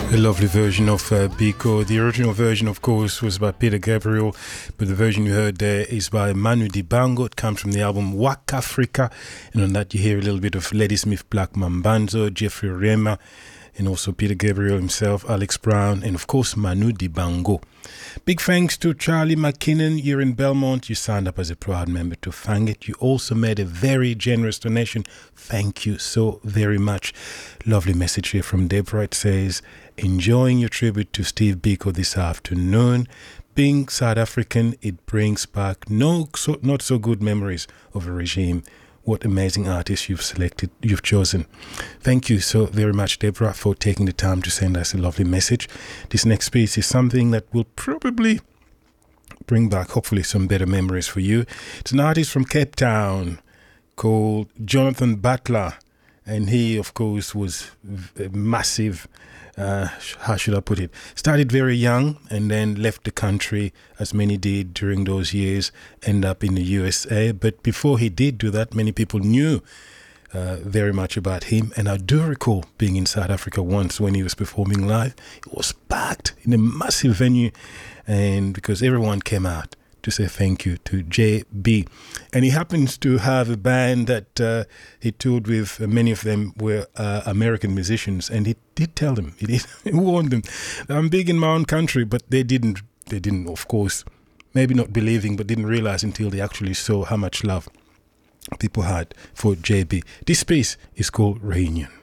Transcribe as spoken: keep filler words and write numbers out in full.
A lovely version of uh, Biko. The original version, of course, was by Peter Gabriel, but the version you heard there is by Manu Dibango. It comes from the album Waka Africa, and on that you hear a little bit of Ladysmith Black Mambanzo, Jeffrey Rema, and also Peter Gabriel himself, Alex Brown, and of course Manu Dibango. Big thanks to Charlie McKinnon. You're in Belmont. You signed up as a proud member to Fang It. You also made a very generous donation. Thank you so very much. Lovely message here from Deborah. It says, enjoying your tribute to Steve Biko this afternoon. Being South African, it brings back no so, not so good memories of a regime. What amazing artists you've selected, you've chosen. Thank you so very much, Deborah, for taking the time to send us a lovely message. This next piece is something that will probably bring back, hopefully, some better memories for you. It's an artist from Cape Town called Jonathan Butler. And he, of course, was a massive, uh, how should I put it, started very young and then left the country, as many did during those years, end up in the U S A. But before he did do that, many people knew uh, very much about him. And I do recall being in South Africa once when he was performing live. It was packed in a massive venue, and because everyone came out to say thank you to J B. And he happens to have a band that uh, he toured with. Uh, many of them were uh, American musicians, and he did tell them, he did he warned them, I'm big in my own country, but they didn't, they didn't, of course, maybe not believing, but didn't realize until they actually saw how much love people had for J B. This piece is called Reunion.